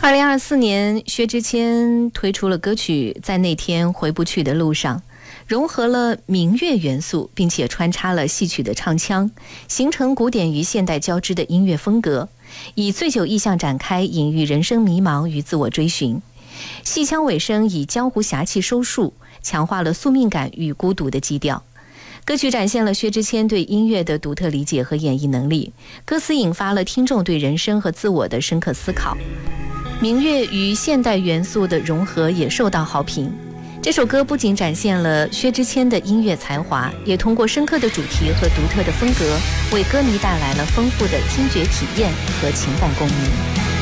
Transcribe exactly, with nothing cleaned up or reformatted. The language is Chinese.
二零二四年，薛之谦推出了歌曲《在那天回不去的路上》，融合了民乐元素，并且穿插了戏曲的唱腔，形成古典与现代交织的音乐风格，以醉酒意象展开，隐喻人生迷茫与自我追寻。戏腔尾声以江湖侠气收束，强化了宿命感与孤独的基调。歌曲展现了薛之谦对音乐的独特理解和演绎能力，歌词引发了听众对人生和自我的深刻思考。民乐与现代元素的融合也受到好评。这首歌不仅展现了薛之谦的音乐才华，也通过深刻的主题和独特的风格，为歌迷带来了丰富的听觉体验和情感共鸣。